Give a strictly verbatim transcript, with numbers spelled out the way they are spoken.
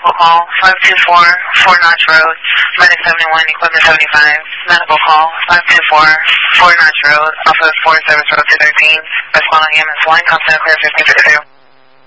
medical call, five two four, four Notch Road, Medic seventy-one, Equipment seventy-five, medical call, five two four, four Notch Road, off of four service road two thirteen, responding ambulance one, constant clear fifteen fifty-two.